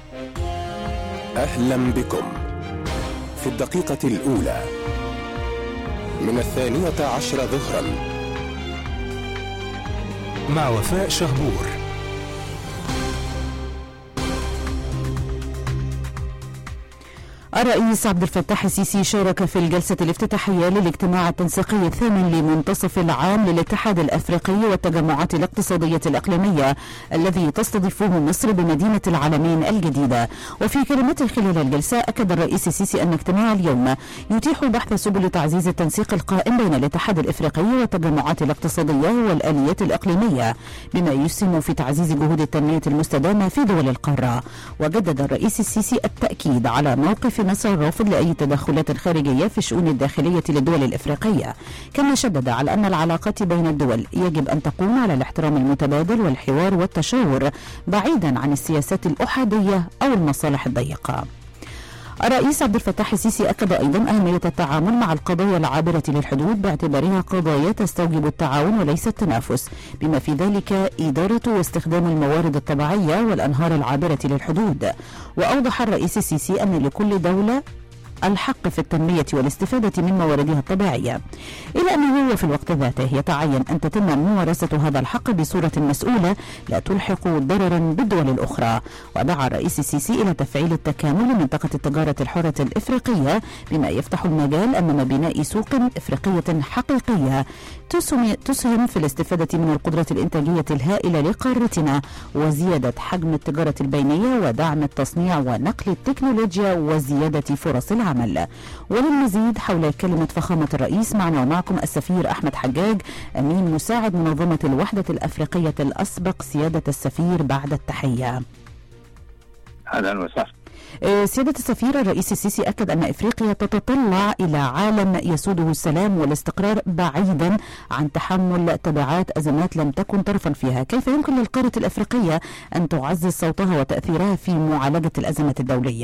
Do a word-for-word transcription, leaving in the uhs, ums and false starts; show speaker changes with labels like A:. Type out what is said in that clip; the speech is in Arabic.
A: أهلا بكم في الدقيقة الأولى من الثانية عشر ظهرا مع وفاء شهبور.
B: الرئيس عبد الفتاح السيسي شارك في الجلسة الافتتاحية للاجتماع التنسيقي الثامن لمنتصف العام للاتحاد الأفريقي والتجمعات الاقتصادية الإقليمية الذي تستضيفه مصر بمدينة العالمين الجديدة. وفي كلمته خلال الجلسة أكد الرئيس السيسي أن اجتماع اليوم يتيح بحث سبل تعزيز التنسيق القائم بين الاتحاد الأفريقي والتجمعات الاقتصادية والآليات الإقليمية بما يسهم في تعزيز جهود التنمية المستدامة في دول القارة. وجدد الرئيس السيسي التأكيد على موقف مصر الرافض لأي تدخلات خارجية في الشؤون الداخلية للدول الإفريقية، كما شدد على أن العلاقات بين الدول يجب أن تقوم على الاحترام المتبادل والحوار والتشاور بعيدا عن السياسات الأحادية أو المصالح الضيقة. الرئيس عبد الفتاح السيسي أكد أيضا أهمية التعامل مع القضايا العابرة للحدود باعتبارها قضايا تستوجب التعاون وليس التنافس، بما في ذلك إدارة واستخدام الموارد الطبيعية والأنهار العابرة للحدود. وأوضح الرئيس السيسي أن لكل دولة الحق في التنمية والاستفادة من مواردها الطبيعية، إلا أنه هو في الوقت ذاته يتعين أن تتم ممارسة هذا الحق بصورة مسؤولة لا تلحق ضررا بالدول الأخرى. ودعا الرئيس السيسي إلى تفعيل التكامل لمنطقة التجارة الحرة الإفريقية بما يفتح المجال أمام بناء سوق إفريقية حقيقية تسهم في الاستفادة من القدرة الإنتاجية الهائلة لقارتنا وزيادة حجم التجارة البينية ودعم التصنيع ونقل التكنولوجيا وزيادة فرص العمل. وللمزيد حول كلمة فخامة الرئيس معنا ومعكم السفير أحمد حجاج أمين مساعد منظمة الوحدة الأفريقية الأسبق. سيادة السفير بعد التحية.
C: أهلا وسهلا.
B: سيادة السفير، الرئيس السيسي أكد أن إفريقيا تتطلع إلى عالم يسوده السلام والاستقرار بعيدا عن تحمل تبعات أزمات لم تكن طرفا فيها. كيف يمكن للقارة الأفريقية أن تعزز صوتها وتأثيرها في معالجة الأزمات الدولية؟